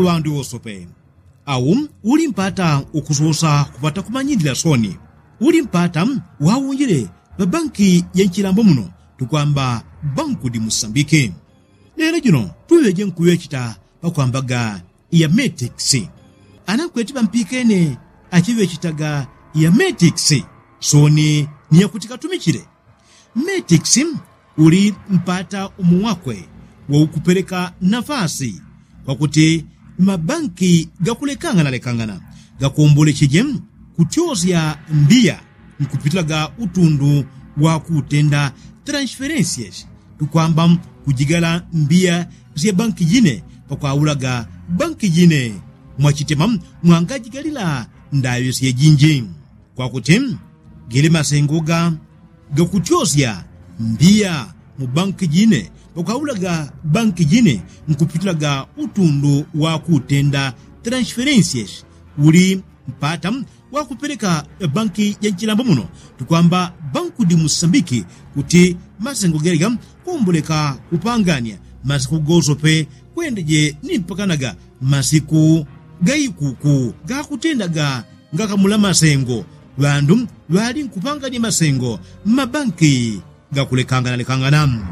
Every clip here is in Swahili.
wandu osope awu uli mpata ukusosa kupata kumanyirira soni uli mpata wawunjire pa banki ya nchilambo muno tukwamba Banco de Moçambique. Lero jino tuweje nkuwechita pakwambaga ya Metix anakweti bampikene achiwechitaga ya Metix soni niya kutika tumikire Metix uli mpata umuwakwe wa ukupeleka nafasi kwa kuti mabanki gakulekangana gakumbule chijem kutyozya mbia nkupitilaga utundu wa kutenda transferencies tukwamba kujigala mbia zya banki jine pakwawulaga banki jine mwachitema mwangajigalila ndayo siya jinji kwa kuti gile masengoga gakutyozya mbia mu banki jine pakwawulaga banki jine nkupitilaga utundu wa kutenda transferencies uli mpata wa kupeleka banki ya nchilambo muno tukwamba Banco de Moçambique kuti masengo gerega kumbuleka kupangania masiku gozope kwendeje nimpakanaga masiku gaikuku gakutendaga ngakamula masengo bandu bali nkupangania masengo mabanki gakulekangana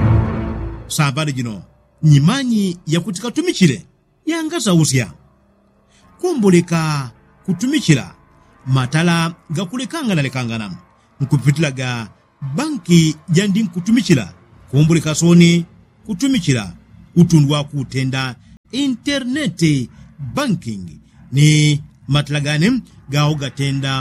sabali jino nyimanyi ya kutika tumikire yangaza usya kumbuleka kutumikira matala gakulekangana nkupitilaga banki jandi nkutumikira kumbuleka soni kutumikira utundu wa kutenda internet banking ni matalagane gao gatenda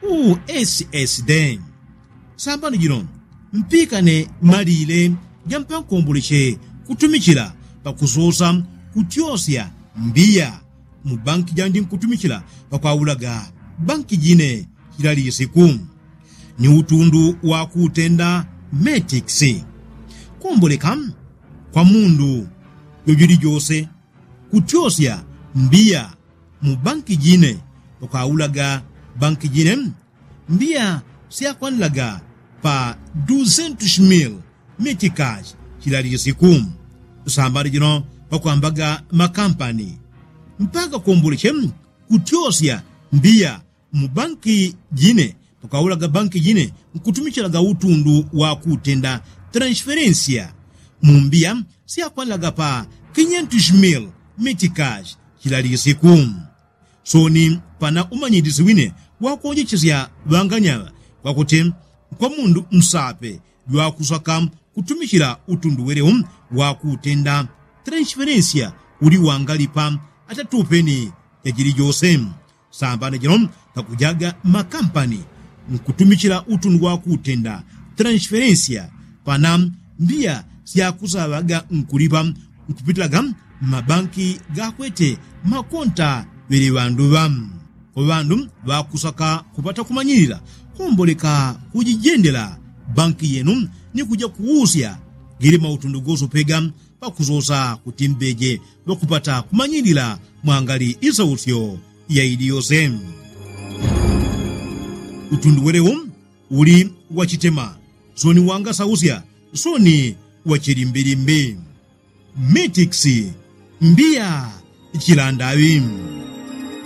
USSD sambani jino mpikane malile jampa kumbulishe kutumikira pakuzosa kutyosya mbia mu banki jandi nkutumikira pakwawulaga banki jine kilali siku ni utundu wa kutenda Metix kumbuleka kwa mundu yojiri jose kutyosya mbia mu banki jine pakwawulaga banki jine mbia siyakwanilaga pa 200,000 meticage kilali siku sambari jino pakwambaga makampani mpaka kumbulishe kutyosya mbia mu banki jine pakawulaga banki jine nkutumikilaga utundu wa kutenda transferencia mu mbia siyakwanilaga pa 500,000 meticage kilali siku soni pana umanyidisi wine wakonjechesya banganya kwakuti kwa mundu msape jwa kusaka kutumikira utundu wereo wa kutenda transferencia uli wangalipa atatupeni yajiri jose sambane jino pakujaga makampani nkutumikira utundu wa kutenda transferencia pana mbia siyakusabaga nkulipa nkupitilaga mabanki gakwete makonta bere bandu bandu bakusaka kupata kumanyirira kumboleka kujijendela banki yenu ni kuja kuusya gili mautundu gozo pega pakuzosa kutimbeje wakupata kumanyirira mwangali isausyo ya idiyose utundu wereo uli wachitema soni wanga sausya soni wachirimbirimbi Metix mbia chilandawi.